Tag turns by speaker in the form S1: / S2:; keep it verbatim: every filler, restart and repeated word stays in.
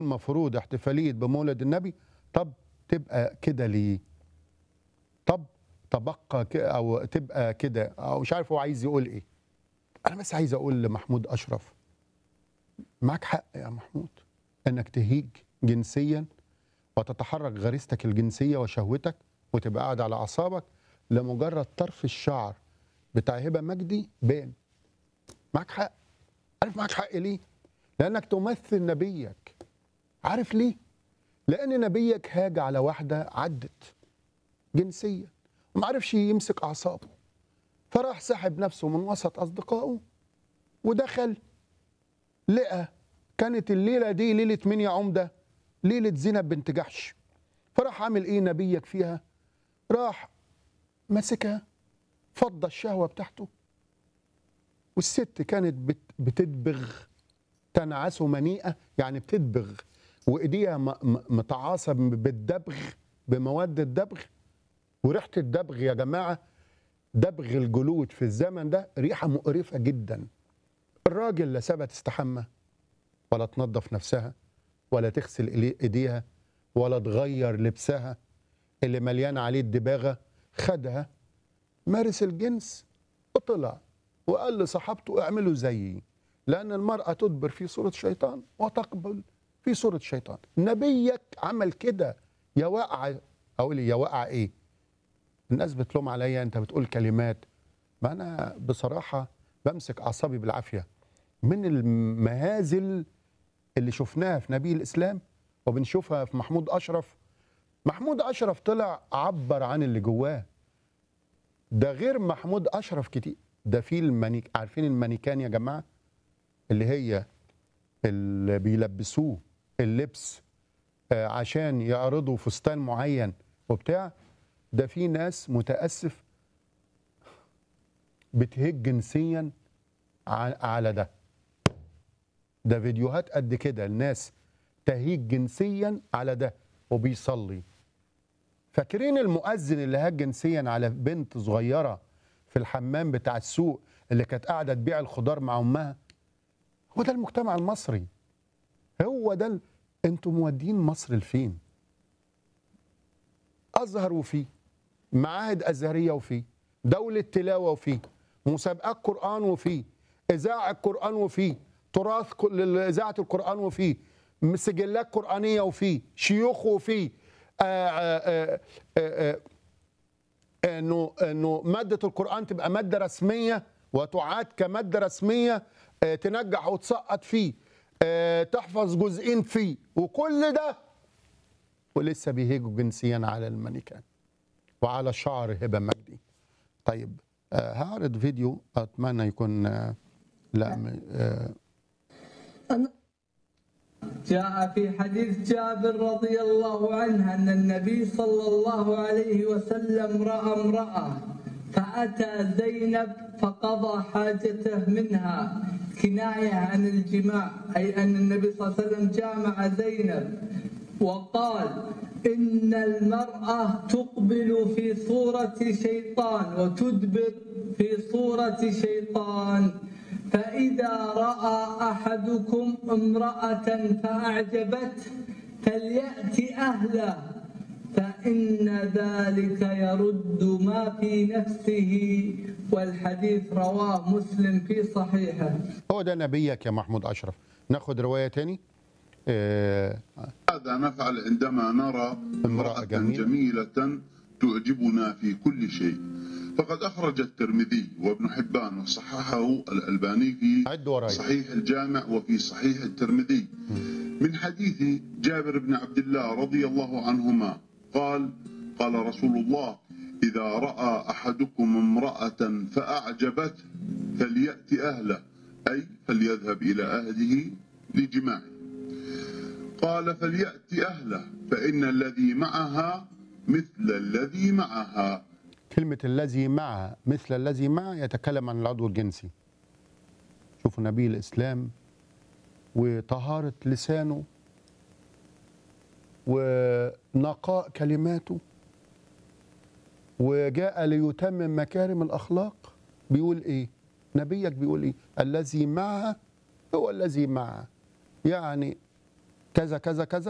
S1: المفروض احتفالية بمولد النبي. طب تبقى كده ليه؟ طب تبقى ك- او تبقى كده، او مش عارف هو عايز يقول ايه. انا بس عايز اقول لمحمود اشرف، معاك حق يا محمود انك تهيج جنسيا وتتحرك غريزتك الجنسيه وشهوتك وتبقى قاعد على اعصابك لمجرد طرف الشعر بتاع هبه مجدي بان. معاك حق. عارف معاك حق ليه؟ لانك تمثل نبيك. عارف ليه؟ لان نبيك هاج على واحده عدت جنسيا وما عرفش يمسك اعصابه، فراح سحب نفسه من وسط اصدقائه ودخل لقى كانت الليله دي ليله مين يا عمده؟ ليله زينب بنت جحش. فراح عامل ايه نبيك فيها؟ راح ماسكها، فض الشهوه بتاعته، والست كانت بت بتدبغ تنعسه منيئه، يعني بتدبغ وايديها م- م- متعاصه بالدبغ، بمواد الدبغ. وريحه الدبغ يا جماعه، دبغ الجلود في الزمن ده ريحه مقرفه جدا. الراجل لا سابها تستحمى ولا تنظف نفسها ولا تغسل إلي- ايديها ولا تغير لبسها اللي مليان عليه الدباغه. خدها مارس الجنس وطلع وقال لصحابته اعملوا زيي، لان المراه تدبر في صوره شيطان وتقبل في صوره شيطان. نبيك عمل كده. يا واقع، اقول يا واقع ايه؟ الناس بتلوم عليا انت بتقول كلمات، ما انا بصراحه بمسك اعصابي بالعافيه من المهازل اللي شفناها في نبي الاسلام وبنشوفها في محمود اشرف. محمود اشرف طلع عبر عن اللي جواه. ده غير محمود اشرف كتير، ده في المانيك، عارفين المانيكان يا جماعه؟ اللي هي اللي بيلبسوه اللبس آه، عشان يعرضوا فستان معين وبتاع. ده في ناس متاسف بتهج جنسيا ع- على ده. ده فيديوهات قد كده الناس تهيج جنسيا على ده وبيصلي. فاكرين المؤذن اللي هاج جنسيا على بنت صغيره في الحمام بتاع السوق اللي كانت قاعده تبيع الخضار مع امها؟ هو ده المجتمع المصري. هو ده ال... انتوا مودين مصر لفين؟ ازهر وفيه، معاهد ازهريه وفيه، دوله تلاوه وفيه، مسابقات قران وفيه، اذاعه قران وفيه، تراث كل- اذاعه القران وفيه، سجلات قرانيه وفيه، شيوخ وفيه، آه، آه، آه، آه، انه انه ماده القران تبقى ماده رسميه وتعاد كماده رسميه، آه، تنجح وتسقط فيه، آه، تحفظ جزئين فيه، وكل ده ولسه بيهيجوا جنسيا على المانيكان وعلى شعر هبه مجدي. طيب آه، هعرض فيديو اتمنى يكون آه، لا م- آه،
S2: جاء في حديث جابر رضي الله عنه أن النبي صلى الله عليه وسلم رأى امرأة فأتى زينب فقضى حاجته منها، كناية عن الجماع، أي أن النبي صلى الله عليه وسلم جامع زينب، وقال إن المرأة تقبل في صورة شيطان وتدبر في صورة شيطان، فإذا رأى أحدكم امرأة فأعجبته فليأت أهله فإن ذلك يرد ما في نفسه، والحديث رواه مسلم في صحيحه.
S1: هو ده نبيك يا محمود اشرف. ناخد روايه تاني. آه،
S3: هذا نفعل عندما نرى امرأة
S1: جميلة.
S3: جميلة تعجبنا في كل شيء. فقد أخرج الترمذي وابن حبان وصححه الألباني في
S1: عد ورايا.
S3: صحيح الجامع وفي صحيح الترمذي من حديث جابر بن عبد الله رضي الله عنهما قال قال رسول الله إذا رأى أحدكم امرأة فأعجبته فليأت أهله، أي فليذهب إلى أهله لجماعه. قال فليأتي أهله فإن الذي معها مثل الذي معها.
S1: كلمة الذي معها مثل الذي معه يتكلم عن العضو الجنسي. شوفوا نبي الإسلام وطهارة لسانه ونقاء كلماته، وجاء ليتمم مكارم الأخلاق. بيقول إيه؟ نبيك بيقول إيه؟ الذي معها هو الذي معها. يعني كذا كذا كذا